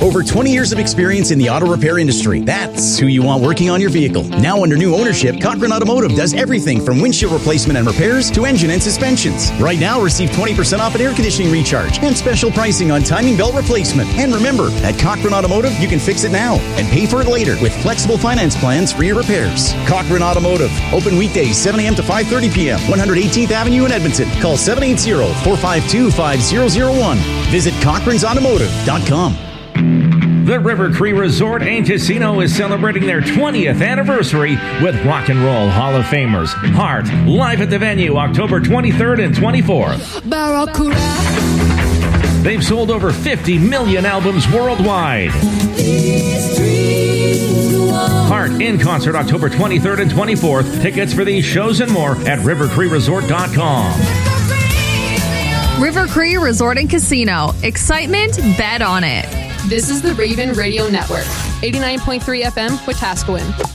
Over 20 years of experience in the auto repair industry. That's who you want working on your vehicle. Now under new ownership, Cochran Automotive does everything from windshield replacement and repairs to engine and suspensions. Right now, receive 20% off an air conditioning recharge and special pricing on timing belt replacement. And remember, at Cochran Automotive, you can fix it now and pay for it later with flexible finance plans for your repairs. Cochran Automotive. Open weekdays 7 a.m. to 5:30 p.m. 118th Avenue in Edmonton. Call 780-452-5001. Visit CochrансAutomotive.com. The River Cree Resort and Casino is celebrating their 20th anniversary with Rock and Roll Hall of Famers Heart, live at the venue October 23rd and 24th. They've sold over 50 million albums worldwide. Heart in concert October 23rd and 24th. Tickets for these shows and more at rivercreeresort.com. River Cree Resort and Casino. Excitement, bet on it. This is the Raven Radio Network, 89.3 FM, Wetaskiwin.